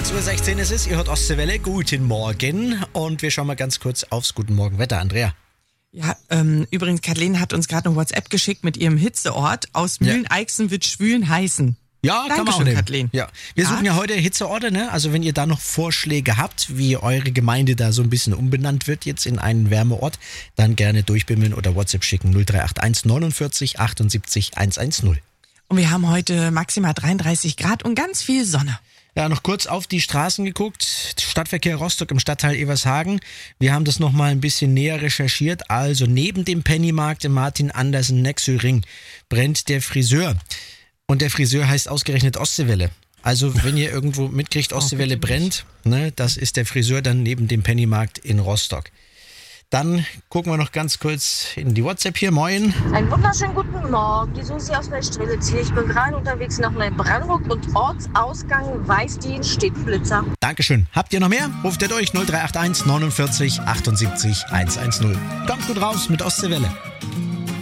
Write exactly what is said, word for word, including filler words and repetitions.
sechs Uhr sechzehn ist es, ihr hört Ostseewelle, guten Morgen und wir schauen mal ganz kurz aufs Guten Morgen Wetter. Andrea. Ja, ähm, übrigens, Kathleen hat uns gerade eine WhatsApp geschickt mit ihrem Hitzeort. Aus Mühlen-Eichsen wird Schwülen heißen. Ja, kann man auch nehmen. Kathleen. Ja. Wir suchen ja, ja heute Hitzeorte, ne? Also wenn ihr da noch Vorschläge habt, wie eure Gemeinde da so ein bisschen umbenannt wird jetzt in einen Wärmeort, dann gerne durchbimmeln oder WhatsApp schicken null drei acht eins neunundvierzig achtundsiebzig hundertzehn. Und wir haben heute maximal dreiunddreißig Grad und ganz viel Sonne. Ja, noch kurz auf die Straßen geguckt. Stadtverkehr Rostock im Stadtteil Evershagen. Wir haben das nochmal ein bisschen näher recherchiert. Also neben dem Pennymarkt im Martin-Andersen-Nexö-Ring brennt der Friseur. Und der Friseur heißt ausgerechnet Ostseewelle. Also wenn ihr irgendwo mitkriegt, Ostseewelle oh, brennt, ne, das ist der Friseur dann neben dem Pennymarkt in Rostock. Dann gucken wir noch ganz kurz in die WhatsApp hier. Moin. Einen wunderschönen guten Morgen. Die Susi aus Neustrelitz hier. Ich bin gerade unterwegs nach Neubrandenburg und Ortsausgang Weißdien steht Blitzer. Dankeschön. Habt ihr noch mehr? Ruft ihr durch null drei acht eins neunundvierzig achtundsiebzig hundertzehn. Kommt gut raus mit Ostseewelle.